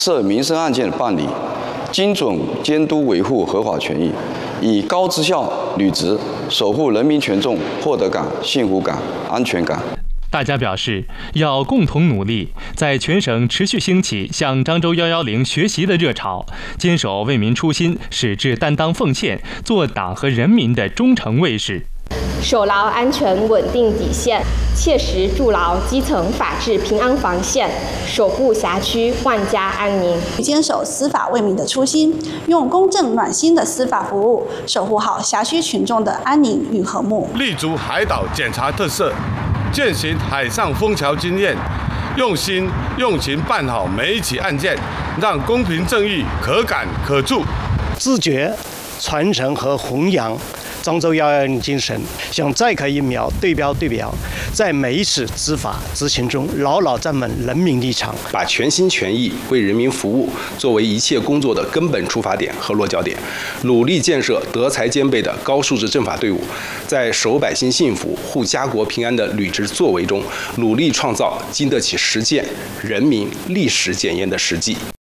涉民生案件的办理，精准监督维护合法权益，以高绩效履职，守护人民群众获得感、幸福感、安全感。 大家表示要共同努力，在全省持续兴起向漳州110学习的热潮，坚守为民初心，矢志担当奉献，做党和人民的忠诚卫士， 守牢安全稳定底线，切实筑牢基层法治平安防线，守护辖区万家安宁。 坚守司法为民的初心，用公正暖心的司法服务，守护好辖区群众的安宁与和睦。 立足海岛检察特色，践行海上枫桥经验，用心用情办好每一起案件，让公平正义可感可助。 自觉、传承和弘扬漳州110精神，像载客一苗对标，在每一次执法执行中牢牢站稳人民立场， 把全心全意为人民服务作为一切工作的根本出发点和落脚点，努力建设德才兼备的高素质政法队伍，在守百姓幸福、护家国平安的履职作为中，努力创造经得起实践、人民历史检验的实际。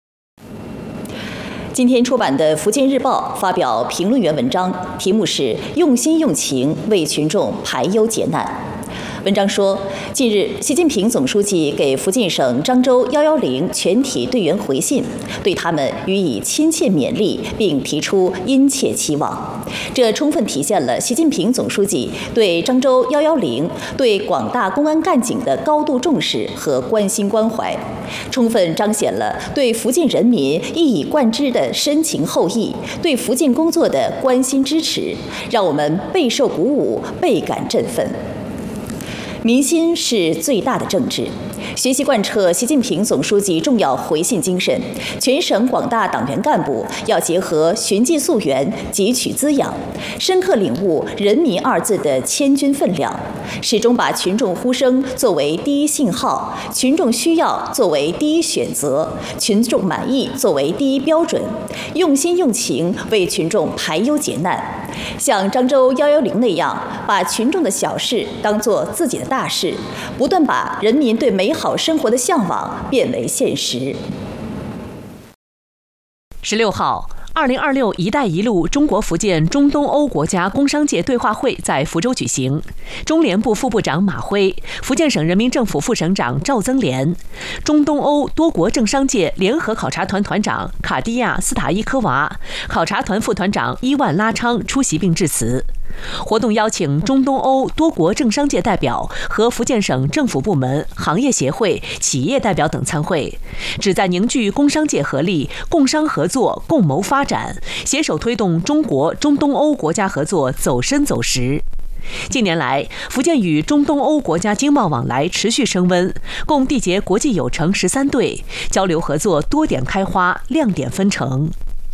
今天出版的《福建日报》发表评论员文章，题目是“用心用情为群众排忧解难”。文章说，近日，习近平总书记给福建省漳州110全体队员回信，对他们予以亲切勉励，并提出殷切期望。这充分体现了习近平总书记对漳州110、对广大公安干警的高度重视和关心关怀，充分彰显了对福建人民一以贯之的深情厚谊，对福建工作的关心支持，让我们备受鼓舞，倍感振奋。民心是最大的政治。学习贯彻习近平总书记重要回信精神，全省广大党员干部要结合寻迹溯源，汲取滋养，深刻领悟“人民”二字的千钧分量，始终把群众呼声作为第一信号，群众需要作为第一选择，群众满意作为第一标准，用心用情为群众排忧解难。像漳州110那样，把群众的小事当作自己的大事，不断把人民对美好生活的向往变为现实。 16号，2026“一带一路”中国福建中东欧国家工商界对话会在福州举行。中联部副部长马辉、福建省人民政府副省长赵增廉、中东欧多国政商界联合考察团团长卡蒂亚·斯塔伊科娃、考察团副团长伊万拉昌出席并致辞。活动邀请中东欧多国政商界代表和福建省政府部门、行业协会、企业代表等参会，旨在凝聚工商界合力，共商合作，共谋发展，携手推动中国中东欧国家合作走深走实。近年来，福建与中东欧国家经贸往来持续升温，共缔结国际友城13对，交流合作多点开花，亮点纷呈。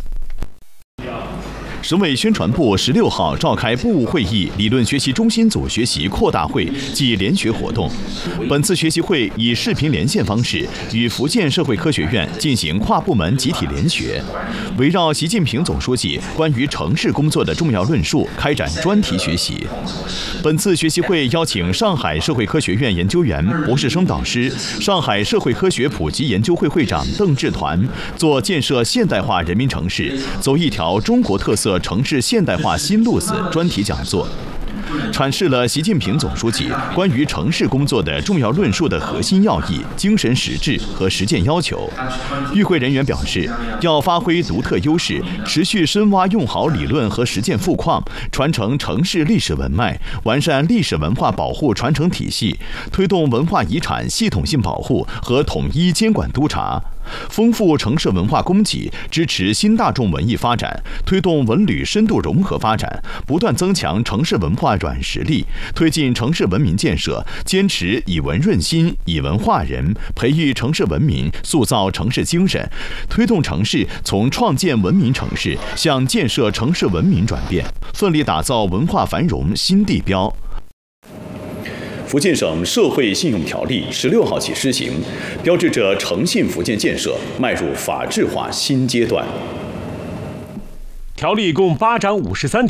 省委宣传部16号召开部务会议理论学习中心组学习扩大会暨联学活动。本次学习会以视频连线方式与福建社会科学院进行跨部门集体联学，围绕习近平总书记关于城市工作的重要论述开展专题学习。本次学习会邀请上海社会科学院研究员、博士生导师、上海社会科学普及研究会会长邓志团做建设现代化人民城市走一条中国特色城市现代化新路子专题讲座，阐释了习近平总书记关于城市工作的重要论述的核心要义、精神实质和实践要求。与会人员表示，要发挥独特优势，持续深挖用好理论和实践富矿，传承城市历史文脉，完善历史文化保护传承体系，推动文化遗产系统性保护和统一监管督查。丰富城市文化供给，支持新大众文艺发展，推动文旅深度融合发展，不断增强城市文化软实力，推进城市文明建设，坚持以文润心、以文化人，培育城市文明，塑造城市精神，推动城市从创建文明城市向建设城市文明转变，奋力打造文化繁荣新地标。福建省社会信用条例16号起施行，标志着诚信福建建设迈入法治化新阶段。 条例共8章53条，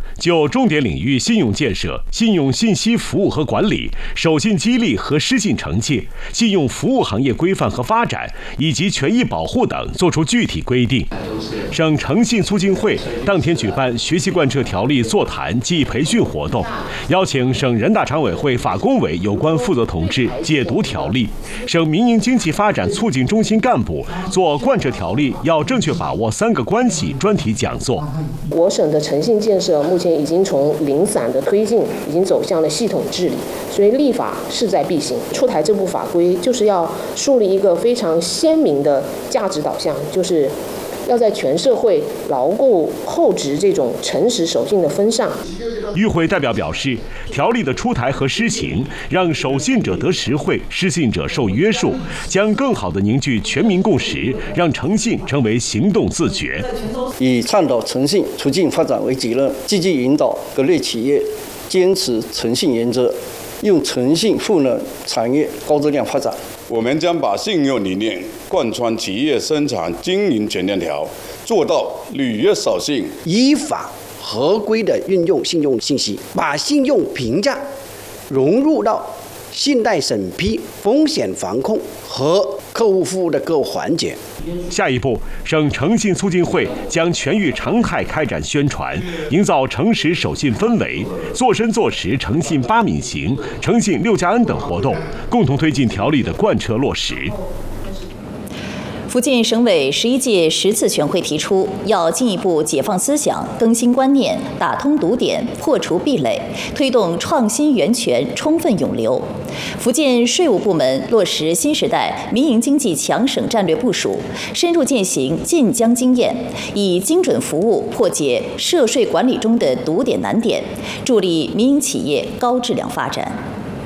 就重点领域信用建设、信用信息服务和管理、守信激励和失信惩戒、信用服务行业规范和发展以及权益保护等作出具体规定。省诚信促进会当天举办学习贯彻条例座谈暨培训活动，邀请省人大常委会法工委有关负责同志解读条例，省民营经济发展促进中心干部做贯彻条例要正确把握3个关系专题讲座。 我省的诚信建设目前已经从零散的推进，已经走向了系统治理，所以立法势在必行。出台这部法规，就是要树立一个非常鲜明的价值导向，就是要在全社会牢固厚植这种诚实守信的风尚。 与会代表表示，条例的出台和施行，让守信者得实惠，失信者受约束，将更好地凝聚全民共识，让诚信成为行动自觉。 以倡导诚信促进发展为己任，积极引导各类企业坚持诚信原则，用诚信赋能产业高质量发展。 我们将把信用理念贯穿企业生产经营全链条，做到履约守信， 依法合规的运用信用信息，把信用评价融入到信贷审批、风险防控和客户服务的各环节。 下一步，省诚信促进会将全域常态开展宣传，营造诚实守信氛围，做深做实诚信8敏行、诚信6+N 等活动，共同推进条例的贯彻落实。 福建省委11届10次全会提出，要进一步解放思想、更新观念、打通堵点、破除壁垒，推动创新源泉充分涌流。福建税务部门落实新时代民营经济强省战略部署，深入践行晋江经验，以精准服务破解涉税管理中的堵点难点，助力民营企业高质量发展。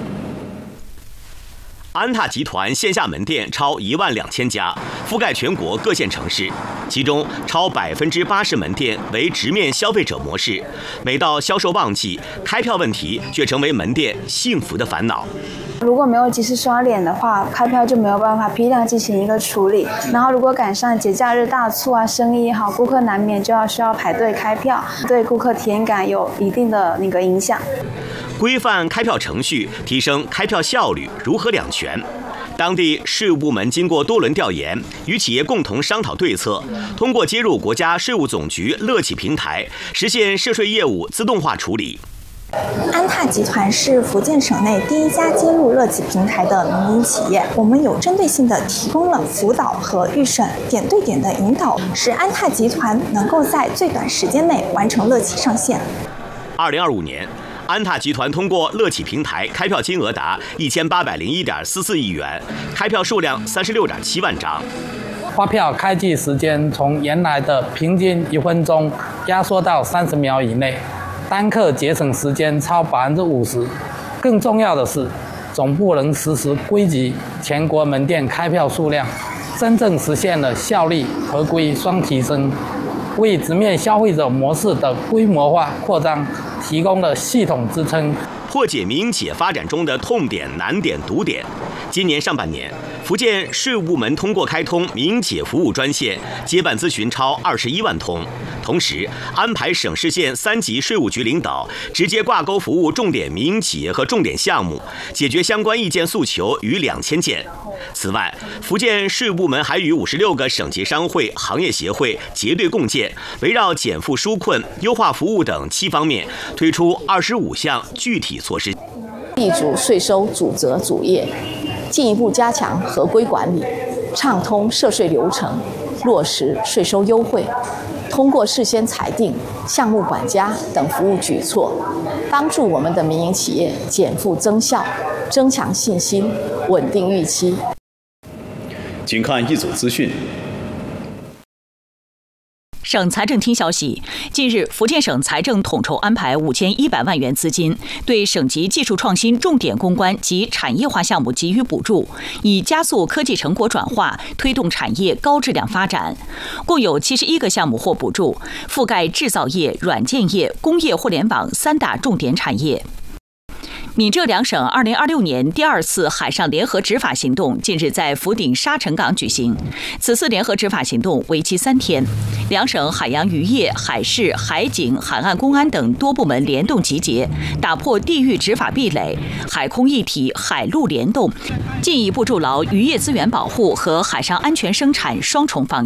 安踏集团线下门店超12000家，覆盖全国各县城市，其中超80%门店为直面消费者模式。每到销售旺季，开票问题却成为门店幸福的烦恼。 如果没有及时刷脸的话，开票就没有办法批量进行一个处理。然后如果赶上节假日大促啊，生意好，顾客难免需要排队开票，对顾客体验感有一定的影响。 规范开票程序，提升开票效率，如何两全？当地税务部门经过多轮调研，与企业共同商讨对策，通过接入国家税务总局乐企平台，实现涉税业务自动化处理。 安踏集团是福建省内第一家接入乐企平台的民营企业，我们有针对性地提供了辅导和预审，点对点的引导，使安踏集团能够在最短时间内完成乐企上线。 2025年。安踏集团通过乐企平台开票金额达1801.44亿元，开票数量36.7万张。 发票开具时间从原来的平均1分钟压缩到30秒以内，单客节省时间超50%。更重要的是，总部能实时归集全国门店开票数量，真正实现了效率、合规双提升，为直面消费者模式的规模化扩张提供了系统支撑， 破解民营企业发展中的痛点、难点、堵点。今年上半年，福建税务部门通过开通民营企业服务专线，接办咨询超21万通，同时安排省市县3级税务局领导直接挂钩服务重点民营企业和重点项目，解决相关意见诉求逾2000件。此外，福建税务部门还与56个省级商会、行业协会结对共建，围绕减负纾困、优化服务等7方面，推出25项具体措施。 立足税收主责主业，进一步加强合规管理，畅通涉税流程，落实税收优惠，通过事先裁定、项目管家等服务举措，帮助我们的民营企业减负增效，增强信心，稳定预期。 请看一组资讯。 省财政厅消息，近日，福建省财政统筹安排5100万元资金，对省级技术创新重点攻关及产业化项目给予补助，以加速科技成果转化，推动产业高质量发展。共有71个项目获补助，覆盖制造业、软件业、工业互联网3大重点产业。 闽浙两省2026年第2次海上联合执法行动近日在福鼎沙城港举行。此次联合执法行动为期3天，两省海洋渔业、海事、海警、海岸公安等多部门联动集结，打破地域执法壁垒，海空一体、海陆联动，进一步筑牢渔业资源保护和海上安全生产双重防御。